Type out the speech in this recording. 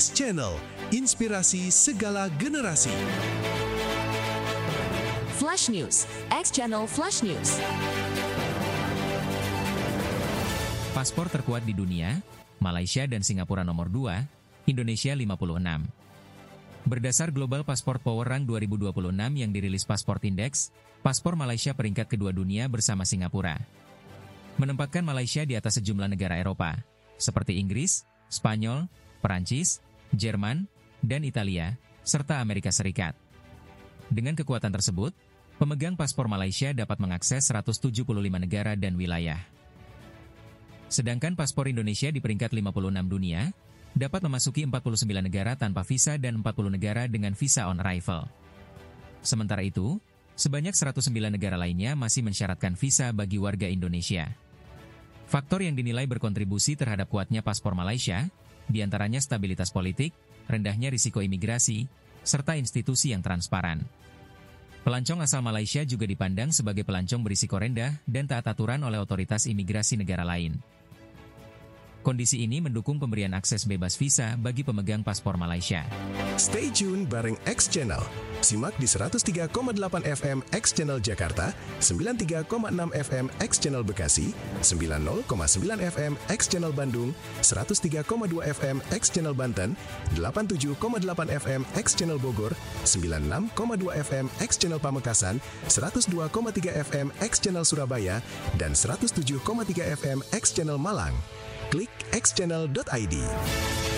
X Channel, inspirasi segala generasi. Flash News, X Channel Flash News. Paspor terkuat di dunia, Malaysia dan Singapura nomor 2, Indonesia 56. Berdasar Global Passport Power Rank 2026 yang dirilis Passport Index, paspor Malaysia peringkat kedua dunia bersama Singapura. Menempatkan Malaysia di atas sejumlah negara Eropa, seperti Inggris, Spanyol, Perancis, Jerman, dan Italia, serta Amerika Serikat. Dengan kekuatan tersebut, pemegang paspor Malaysia dapat mengakses 175 negara dan wilayah. Sedangkan paspor Indonesia di peringkat 56 dunia, dapat memasuki 49 negara tanpa visa dan 40 negara dengan visa on arrival. Sementara itu, sebanyak 109 negara lainnya masih mensyaratkan visa bagi warga Indonesia. Faktor yang dinilai berkontribusi terhadap kuatnya paspor Malaysia, diantaranya stabilitas politik, rendahnya risiko imigrasi, serta institusi yang transparan. Pelancong asal Malaysia juga dipandang sebagai pelancong berisiko rendah dan taat aturan oleh otoritas imigrasi negara lain. Kondisi ini mendukung pemberian akses bebas visa bagi pemegang paspor Malaysia. Stay tune bareng X Channel. Simak di 103,8 FM X Channel Jakarta, 93,6 FM X Channel Bekasi, 90,9 FM X Channel Bandung, 103,2 FM X Channel Banten, 87,8 FM X Channel Bogor, 96,2 FM X Channel Pamekasan, 102,3 FM X Channel Surabaya, dan 107,3 FM X Channel Malang. Klik xchannel.id.